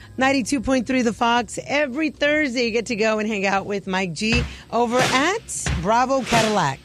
92.3 The Fox. Every Thursday, you get to go and hang out with Mike G over at Bravo Cadillac.